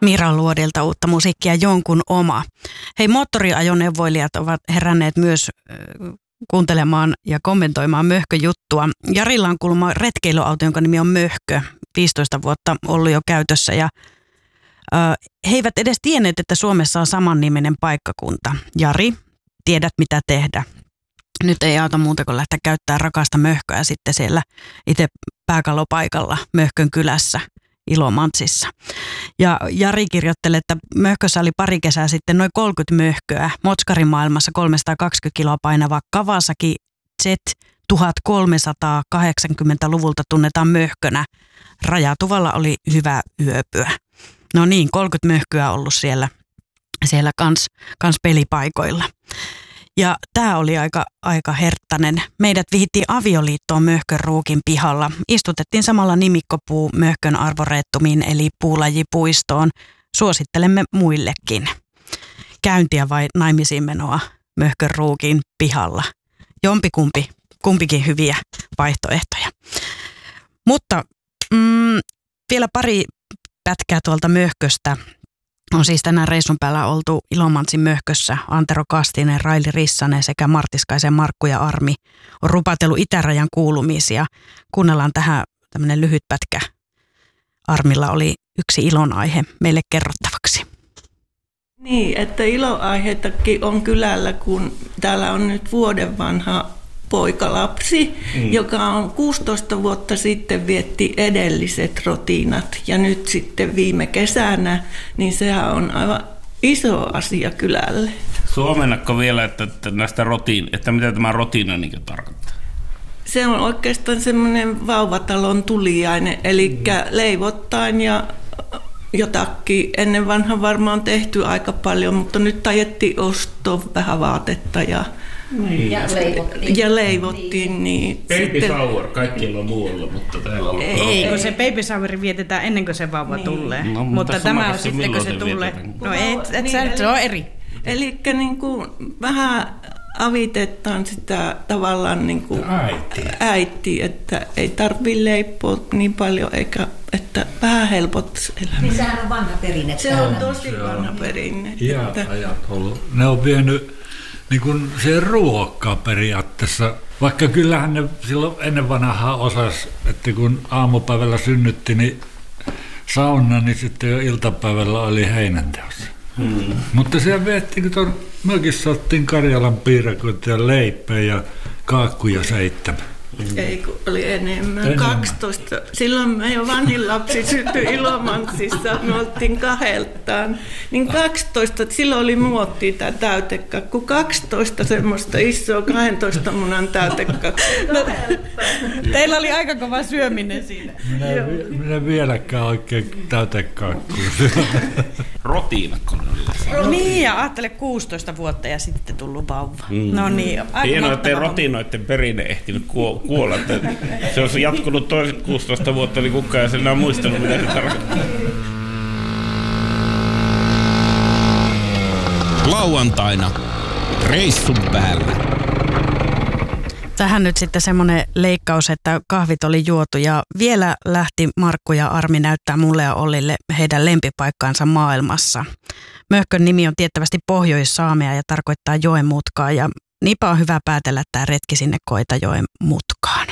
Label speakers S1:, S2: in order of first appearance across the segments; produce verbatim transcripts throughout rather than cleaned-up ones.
S1: Mira Luodilta uutta musiikkia Jonkun oma. Hei, moottoriajoneuvoilijat ovat heränneet myös äh, kuuntelemaan ja kommentoimaan möhköjuttua. Jarilla on kuulemma retkeilyauto, jonka nimi on Möhkö, viisitoista vuotta ollut jo käytössä. Ja äh, he eivät edes tienneet, että Suomessa on samanniminen paikkakunta. Jari, tiedät mitä tehdä. Nyt ei auta muuta kuin lähteä käyttämään rakasta möhköä sitten siellä itse pääkallopaikalla Möhkön kylässä Ilomantsissa. Ja Jari kirjoittelee, että Möhkössä oli pari kesää sitten noin kolmekymmentä möhköä. Motskarimaailmassa kolmesataakaksikymmentä kiloa painava Kawasaki Z tuhatkolmesataakahdeksankymmentäluvulta tunnetaan möhkönä. Rajatuvalla oli hyvä yöpyä. No niin, kolmekymmentä möhköä ollut siellä, siellä kans, kans pelipaikoilla. Ja tämä oli aika, aika herttainen. Meidät vihittiin avioliittoon Möhkön ruukin pihalla. Istutettiin samalla nimikkopuu Möhkön arvoreettumiin eli puulajipuistoon. Suosittelemme muillekin käyntiä vai naimisiin menoa Möhkön ruukin pihalla. Jompikumpi, kumpikin hyviä vaihtoehtoja. Mutta mm, vielä pari pätkää tuolta Möhköstä. On siis tänään reissun päällä oltu Ilomantsin Möhkössä. Antero Kastinen, Raili Rissanen sekä Martiskaisen Markku ja Armi on rupatellut itärajan kuulumisia. Kuunnellaan tähän tämmöinen lyhyt pätkä. Armilla oli yksi ilonaihe meille kerrottavaksi.
S2: Niin, että ilonaiheitakin on kylällä, kun täällä on nyt vuoden vanha poikalapsi, mm. joka on kuusitoista vuotta sitten vietti edelliset rotiinat ja nyt sitten viime kesänä, niin sehän on aivan iso asia kylälle.
S3: Suomennakko vielä, että, että, näistä rotiin, että mitä tämä rotiina niin tarkoittaa?
S2: Se on oikeastaan semmoinen vauvatalon tuliainen, eli mm. leivottain ja jotakin. Ennen vanha varmaan tehty aika paljon, mutta nyt tajettiin ostaa vähän vaatetta ja
S4: Niin. Ja leivottiin.
S2: Ja leivottiin, niin.
S3: Baby shower kaikkialla on muualla, mutta täällä on...
S1: Ei, kun se baby shower vietetään ennen kuin se vauva niin. tulee. No, mutta tämä on sitten, kun se tulee. No ei, et, et, niin, se on eri.
S2: Eli niin kuin vähän avitetaan sitä tavallaan niin kuin äiti, että ei tarvitse leipoa niin paljon, eikä että vähän helpot elämä.
S4: Niin sehän on vanha perinne.
S2: Se on tosi vanha perinne.
S5: Iät ajat ollut. Ne on vienyt niin kuin siihen ruokaa periaatteessa, vaikka kyllähän ne silloin ennen vanhaa osasi, että kun aamupäivällä synnytti, niin sauna, niin sitten jo iltapäivällä oli heinänteossa. Hmm. Mutta siellä viettiin, kun tuon mökissä ottiin Karjalan piirakoita ja leipää ja kaakkuja seitsemän.
S2: Ei, kun oli enemmän. enemmän. kaksitoista. Silloin meidän vanhin lapsi syntyi Ilomantsissa, me oltiin kahdeltaan. Niin kaksitoista, silloin oli muottia tämä täytekakku. kaksitoista semmoista isoa kahdentoista munan täytekakku.
S1: No, teillä oli aika kova syöminen siinä.
S5: Minä, vi, minä vieläkään oikein täytekakkuun.
S3: Rotiinakko ne oli.
S1: Niin, ja ajattele kuusitoista vuotta ja sitten tullut vauva. Mm. No niin,
S3: hienoa, ettei rotinoiden perinne ehtinyt kuolla. Se olisi jatkunut toiset kuusitoista vuotta, niin kukaan ei sen enää muistanut, mitä se tarkoittaa.
S6: Lauantaina reissun päällä.
S1: Tähän nyt sitten semmoinen leikkaus, että kahvit oli juotu ja vielä lähti Markku ja Armi näyttää mulle ja Ollille heidän lempipaikkaansa maailmassa. Möhkön nimi on tiettävästi Pohjois-Saamea ja tarkoittaa joen mutkaa ja niinpä on hyvä päätellä tämä retki sinne Koitajoen mutkaan.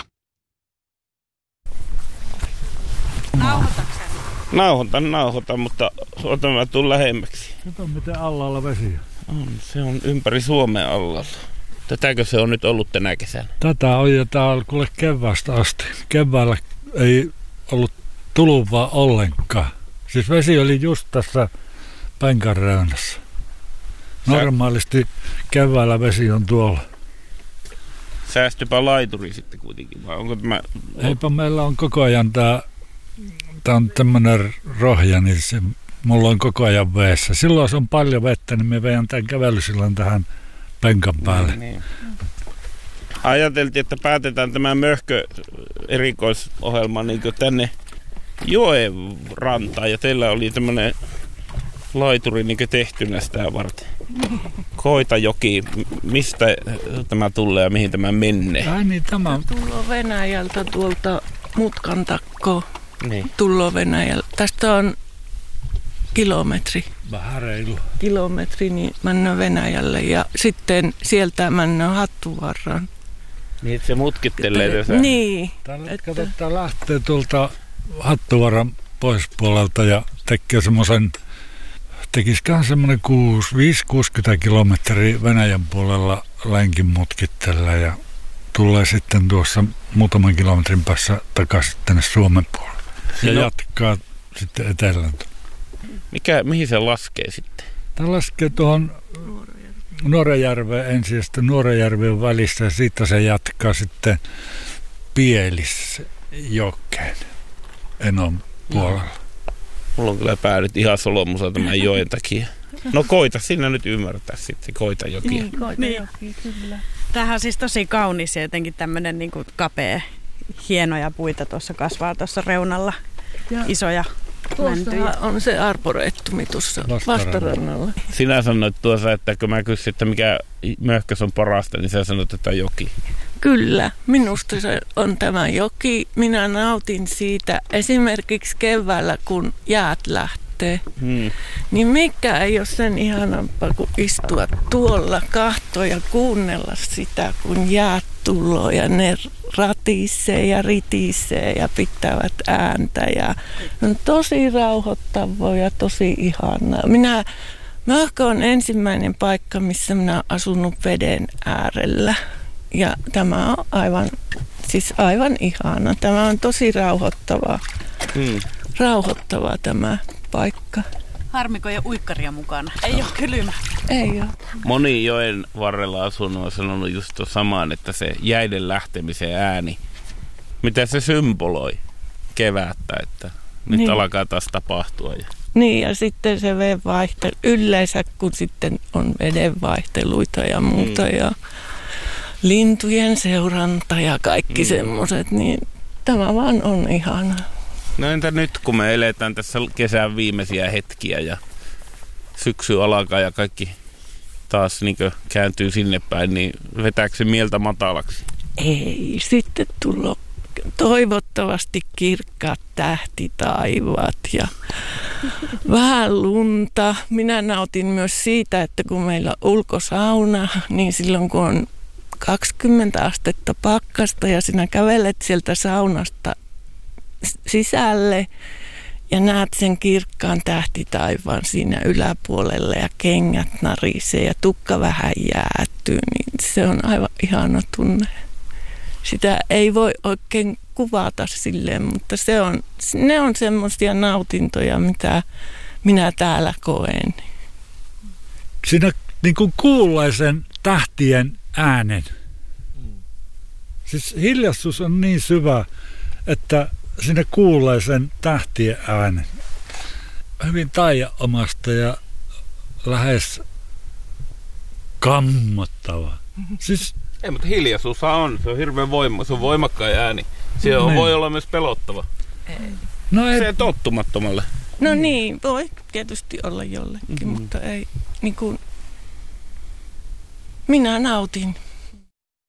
S3: Nauhoitatko? Nauhoitan, nauhoitan, mutta otan mä tuun lähemmäksi.
S5: Kato miten allalla vesi
S3: on. Se on ympäri Suomen allalla. Tätäkö se on nyt ollut tänä kesänä?
S5: Tätä on ja tää on kuule keväästä asti. Keväällä ei ollut tuluvaa ollenkaan. Siis vesi oli just tässä penkän reunassa. Normaalisti keväällä vesi on tuolla.
S3: Säästypä laituri sitten kuitenkin, vai onko tämä...
S5: Eipä meillä on koko ajan tää, tää on tämmönen rohja, niin se, mulla on koko ajan veessä. Silloin se on paljon vettä, niin me veidän tämän kävelysillan tähän penkan päälle. Niin, niin.
S3: Ajateltiin, että päätetään tämä Möhkö erikoisohjelma niin tänne joen rantaan, ja teillä oli tämmönen laituri niin tehtynä sitä varten. Koitajoki, mistä tämä tulee ja mihin tämä menee?
S5: Ai niin, tämä
S2: tullaan Venäjältä tuolta mutkan takkoon.
S3: Niin.
S2: Tullaan Venäjältä. Tästä on kilometri.
S5: Vähän reilu.
S2: Kilometri, niin mennään Venäjälle ja sitten sieltä mennään Hattuvarraan.
S3: Niin, että se mutkittelee tässä.
S2: Niin.
S5: Täällä
S2: että...
S5: katsotaan lähtee tuolta Hattuvaran poispuolelta ja tekee semmoisen, tekisiköhän semmoinen viisi kuusikymmentä kilometriä Venäjän puolella lenkin mutkittelee ja tulee sitten tuossa muutaman kilometrin päässä takaisin tänne Suomen puolelle. Ja no. jatkaa sitten etelään.
S3: Mikä, mihin se laskee sitten?
S5: Tämä laskee tuohon Nuorajärveen ensin ja sitten Nuorajärven välissä ja siitä se jatkaa sitten Pielisjokeen Enon puolella.
S3: Mulla on kyllä päädyt ihan solomusa tämän joen takia. No koita sinä nyt ymmärtää sitten, koita jokia.
S2: Niin, koita niin. jokia, kyllä.
S1: Tämähän on siis tosi kaunis ja jotenkin tämmöinen niin kuin kapea, hienoja puita tuossa kasvaa tuossa reunalla. Ja. Isoja mäntyjä.
S2: On se arboreettumi tuossa vastarannalla.
S3: Sinä sanoit tuossa, että kun mä kysyin, että mikä möhkäs on parasta, niin sä sanoit, että joki.
S2: Kyllä, minusta se on tämä joki. Minä nautin siitä esimerkiksi keväällä, kun jäät lähtee. Hmm. Niin mikä ei ole sen ihanampaa kuin istua tuolla, kahtoa ja kuunnella sitä, kun jäät tuloo ja ne ratisee ja ritisee ja pitävät ääntä. Ja on tosi rauhoittavaa ja tosi ihanaa. Minä, Möhkö on ensimmäinen paikka, missä minä olen asunut veden äärellä. Ja tämä on aivan, siis aivan ihana. Tämä on tosi rauhoittavaa. Hmm. Rauhoittavaa tämä paikka.
S1: Harmiko ja uikkaria mukana? Ei ole kylmä.
S2: Ei ole.
S3: Moni joen varrella asunut on sanonut just tuon samaan, että se jäiden lähtemisen ääni, mitä se symboloi kevättä, että nyt niin. alkaa taas tapahtua. Ja...
S2: Niin ja sitten se vedenvaihtelu, yleensä kun sitten on vedenvaihteluita ja muuta mm. ja lintujen seuranta ja kaikki mm. semmoiset, niin tämä vaan on ihanaa.
S3: No entä nyt, kun me eletään tässä kesän viimeisiä hetkiä ja syksy alkaa ja kaikki taas niin kääntyy sinne päin, niin vetääkö se mieltä matalaksi?
S2: Ei, sitten tullut toivottavasti kirkkaat tähtitaivaat ja vähän lunta. Minä nautin myös siitä, että kun meillä on ulkosauna, niin silloin kun on kaksikymmentä astetta pakkasta ja sinä kävelet sieltä saunasta sisälle ja näet sen kirkkaan tähtitaivaan siinä yläpuolella ja kengät narisee ja tukka vähän jäätyy, niin se on aivan ihana tunne. Sitä ei voi oikein kuvata silleen, mutta se on, ne on semmoisia nautintoja, mitä minä täällä koen.
S5: Siinä niin kuin kuulee sen tähtien äänen. Siis hiljaisuus on niin syvä, että sinne kuulee sen tähtien äänen. Hyvin taianomasta ja lähes kammottava. Siis,
S3: ei, mutta hiljaisuushan on. Se on hirveän voima, se on voimakkain ääni. Se on, voi olla myös pelottava.
S2: Ei.
S3: No ei. Se ei tottumattomalle.
S2: No niin, voi tietysti olla jollekin, mm-hmm. mutta ei niin kuin, minä nautin.